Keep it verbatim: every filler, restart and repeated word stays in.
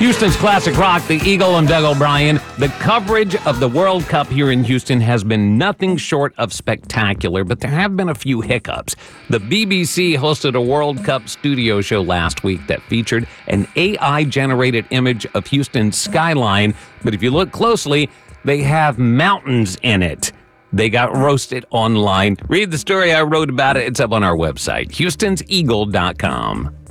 Houston's classic rock, the Eagle and Doug O'Brien. The coverage of the World Cup here in Houston has been nothing short of spectacular, but there have been a few hiccups. The B B C hosted a World Cup studio show last week that featured an A I-generated image of Houston's skyline, but if you look closely, they have mountains in it. They got roasted online. Read the story I wrote about it. It's up on our website, houstons eagle dot com.